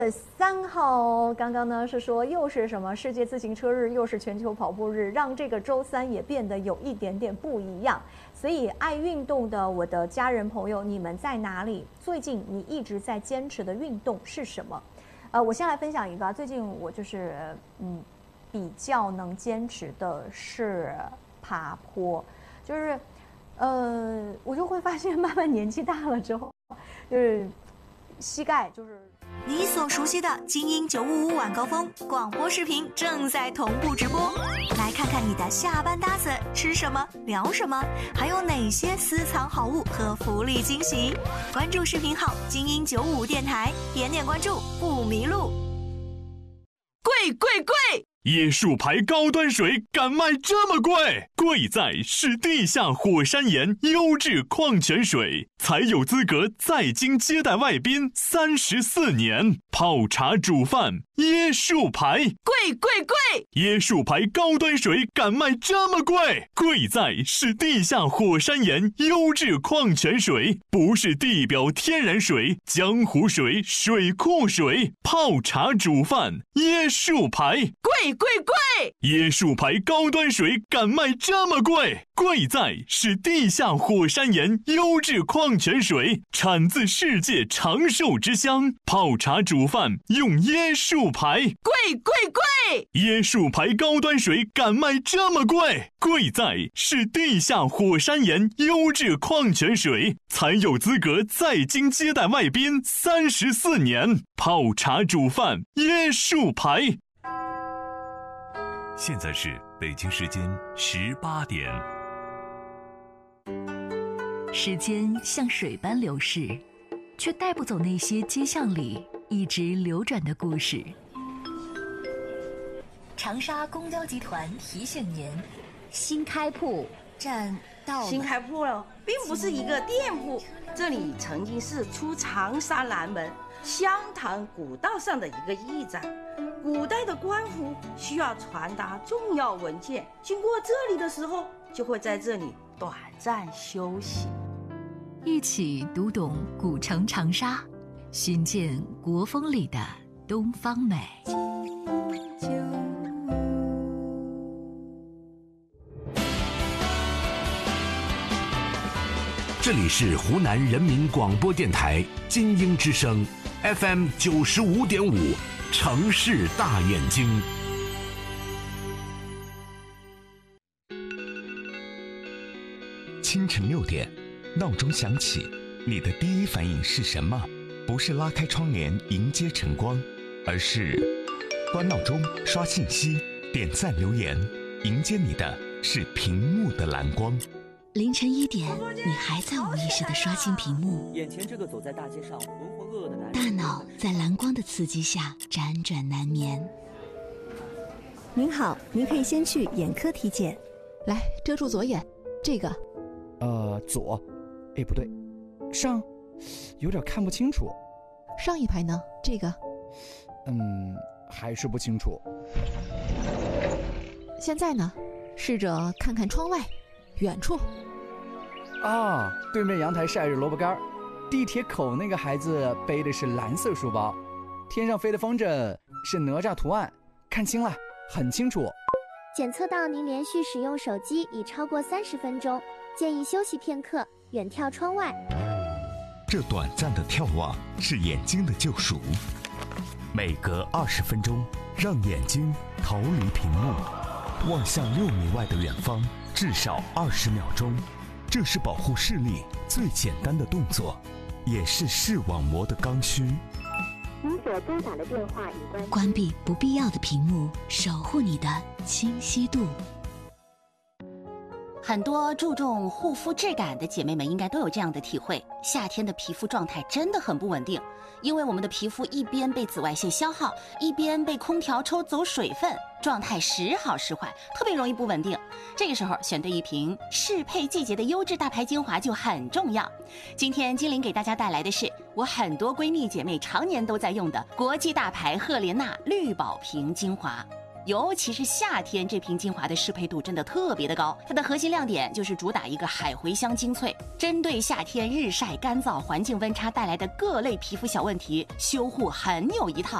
3号，刚刚呢是说又是什么世界自行车日，又是全球跑步日，让这个周三也变得有一点点不一样。所以爱运动的我的家人朋友，你们在哪里？最近你一直在坚持的运动是什么？我先来分享一个，最近我就是比较能坚持的是爬坡，就是我就会发现慢慢年纪大了之后，就是膝盖就是。 你所熟悉的精英955晚高峰广播视频正在同步直播，来看看你的下班搭子吃什么聊什么，还有哪些私藏好物和福利惊喜。关注视频号精英955电台，点点关注不迷路。贵贵贵！ 椰树牌高端水敢卖这么贵？贵在是地下火山岩优质矿泉水，才有资格在京接待外宾34年。泡茶煮饭，椰树牌， 贵贵贵！ 椰树牌高端水敢卖这么贵？贵在是地下火山岩优质矿泉水，不是地表天然水、江湖水、水库水。泡茶煮饭，椰树牌， 贵贵贵！ 椰树牌高端水敢卖这么贵？贵在是地下火山岩优质矿泉水，产自世界长寿之乡。泡茶煮饭用椰树牌， 贵贵贵！ 椰树牌高端水敢卖这么贵？贵在是地下火山岩优质矿泉水，才有资格在京接待外宾34年。泡茶煮饭，椰树牌。 现在是北京时间18点。 时间像水般流逝，却带不走那些街巷里一直流转的故事。长沙公交集团提醒您：新开铺站到了。 新开铺了，并不是一个店铺，这里曾经是出长沙南门湘潭古道上的一个驿站。古代的官府需要传达重要文件，经过这里的时候，就会在这里短暂休息。 一起读懂古城长沙，寻见国风里的东方美。 这里是湖南人民广播电台金鹰之声 FM 95.5，城市大眼睛。 清晨6点，闹钟响起，你的第一反应是什么？不是拉开窗帘迎接晨光，而是关闹钟、刷信息、点赞留言，迎接你的是屏幕的蓝光。 凌晨1点，你还在无意识地刷新屏幕， 眼前这个走在大街上浑浑噩噩的男人， 大脑在蓝光的刺激下辗转难眠。 您好，您可以先去眼科体检。 来，遮住左眼，这个。 左，不对，上，有点看不清楚。 上一排呢？这个。 还是不清楚。 现在呢？试着看看窗外，远处。 啊，对面阳台晒着萝卜干，地铁口那个孩子背的是蓝色书包，天上飞的风筝是哪吒图案，看清了，很清楚。 检测到您连续使用手机已超过30分钟，建议休息片刻，远眺窗外。 这短暂的眺望是眼睛的救赎，每隔20分钟，让眼睛逃离屏幕，望向6米外的远方，至少20秒钟。这是保护视力最简单的动作，也是视网膜的刚需。 您所拨打的电话已关闭不必要的屏幕，守护你的清晰度。 很多注重护肤质感的姐妹们应该都有这样的体会，夏天的皮肤状态真的很不稳定，因为我们的皮肤一边被紫外线消耗，一边被空调抽走水分，状态时好时坏，特别容易不稳定。这个时候选对一瓶适配季节的优质大牌精华就很重要。今天精灵给大家带来的是我很多闺蜜姐妹常年都在用的国际大牌赫莲娜绿宝瓶精华。 尤其是夏天，这瓶精华的适配度真的特别的高。它的核心亮点就是主打一个海茴香精粹，针对夏天日晒干燥、环境温差带来的各类皮肤小问题，修护很有一套。